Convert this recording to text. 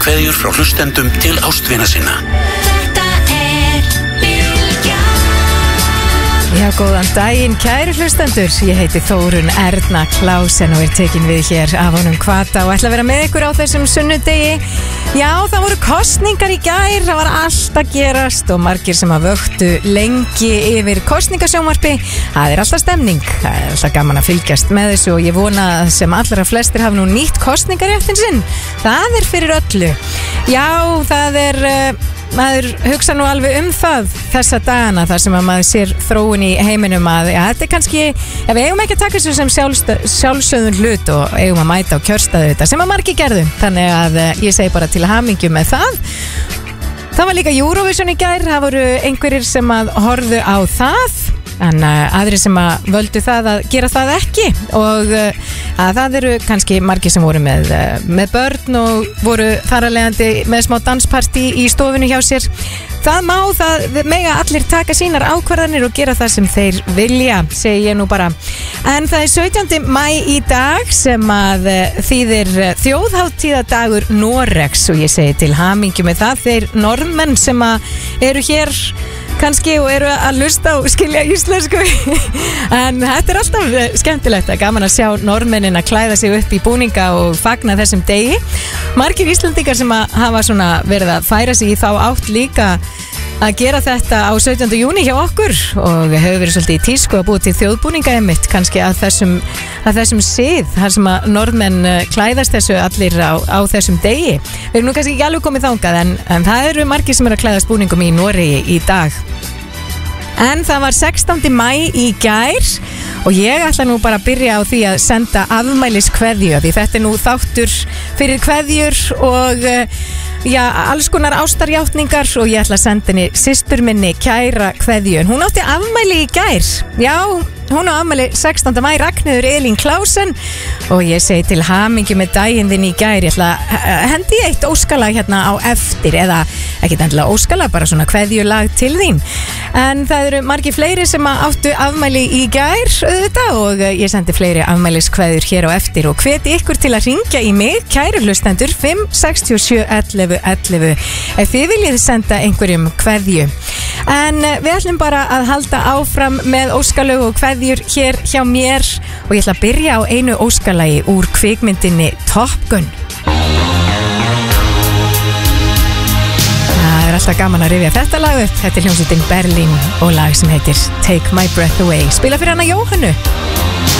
Kveðjur frá hlustendum til ástvina sinna. Já, góðan daginn, kæru hlustendur. Ég heiti Þórunn Erna Klausen og tekin við hér af honum Hvata og ætla að vera með ykkur á þessum sunnudegi. Já, það voru kosningar í gær, það var allt að gerast og margir sem að vöktu lengi yfir kosningasjónvarpi. Það er alltaf stemning, það er alltaf gaman að fylgjast með þessu og ég vona að sem allra flestir hafa nú nýtt kosningaréttin sinn. Það er fyrir öllu. Já, það er... maður hugsa nú alveg það þessa dagana þar sem að maður sér þróun í heiminum að þetta er kannski, við eigum ekki að taka þessu sem sjálfsögðun hlut og eigum að mæta á kjörstaðu þetta sem að margir gerðu, þannig að ég segi bara til hamingju með það. Það var líka Eurovision í gær, það voru einhverjir sem að horfðu á það en aðri sem að völdu það að gera það ekki og að það eru kannski margir sem voru með börn og voru þar að leiðandi með smá danspartí í stofinu hjá sér. Það mega allir taka sínar ákvarðanir og gera það sem þeir vilja, segi ég nú bara. En það er 17. maí í dag sem að þýðir þjóðhátíðadagur Noregs og ég segi til hamingju með það. Þeir Norðmenn sem að eru hér kannski og eru að lusta og skilja íslensku en þetta er alltaf skemmtilegt, gaman að sjá Norðmennin að klæða sig upp í búninga og fagna þessum degi. Margir Íslendingar sem að hafa svona verið að færa sig í þá átt líka að gera þetta á 17. júni hjá okkur og hefur verið svolítið í tísku að búið til þjóðbúninga einmitt kannski að þessum sið þar sem að Norðmenn klæðast þessu allir á þessum degi. Við erum nú kannski ekki alveg komið þangað en það eru margir sem eru að klæðast búningum í Noregi í dag. En það var 16. maí í gær og ég ætla nú bara að byrja á því að senda afmæliskveðju því þetta er nú þáttur fyrir kveðjur og alls konar ástarjátningar og ég ætla að senda henni systur minni kæra kveðju. Hún átti afmæli í gær. Já, hún á afmæli 16. maí, Ragnheiður Elín Klausen og ég segi til hamingju með daginn þinn í gær. Ég ætla að hendi eitt óskalag hérna á eftir eða ekkert endilega óskalag, bara svona kveðjulag til þín. En það eru margir fleiri sem áttu afmæli í gær auðvitað og ég sendi fleiri afmæliskveðjur hér á eftir og hveti ykkur til að ringja í mig, kæru hlustendur 567 11 11 ef þið viljið senda einhverjum kveðju. En við ætlum bara að halda áfram með óskalög og kveðjur hér hjá mér og ég ætla að byrja á einu óskalagi úr kvikmyndinni Top Gun. Það er alltaf gaman að rifja þetta lag upp. Þetta er hljómsveitin Berlín og lag sem heitir Take My Breath Away. Spila fyrir hana Jóhannu.